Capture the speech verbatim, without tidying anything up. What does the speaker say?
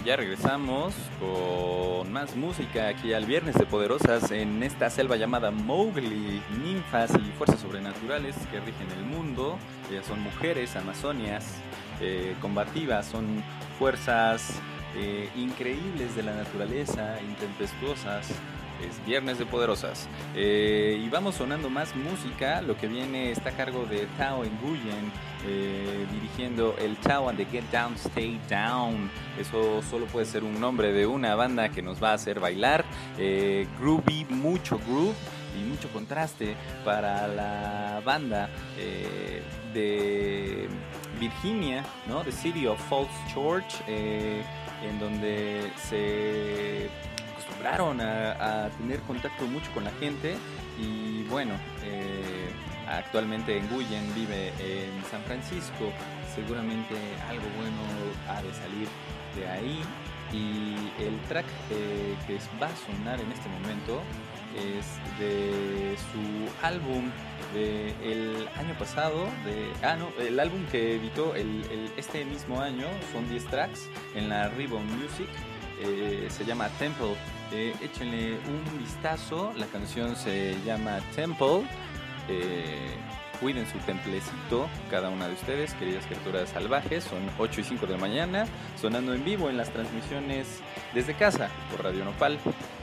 Y ya regresamos con más música aquí al Viernes de Poderosas en esta selva llamada Mowgli. Ninfas y fuerzas sobrenaturales que rigen el mundo. Ellas son mujeres amazonias eh, combativas, son fuerzas eh, increíbles de la naturaleza, intempestuosas. Es Viernes de Poderosas. Eh, y vamos sonando más música. Lo que viene está a cargo de Tao Nguyen, eh, dirigiendo el Tao and the Get Down, Stay Down. Eso solo puede ser un nombre de una banda que nos va a hacer bailar. Eh, groovy, mucho groove y mucho contraste para la banda eh, de Virginia, ¿no? The City of Falls Church, eh, en donde se acostumbraron a, a tener contacto mucho con la gente. Y bueno, eh, actualmente Nguyen vive en San Francisco. Seguramente algo bueno ha de salir de ahí. Y el track eh, que va a sonar en este momento es de su álbum del año pasado, de, ah no, el álbum que editó el, el, este mismo año. Son diez tracks en la Ribbon Music. Eh, se llama Temple. Eh, échenle un vistazo. La canción se llama Temple. Eh, cuiden su templecito, cada una de ustedes, queridas criaturas salvajes. Son ocho y cinco de la mañana, sonando en vivo en las transmisiones desde casa por Radio Nopal.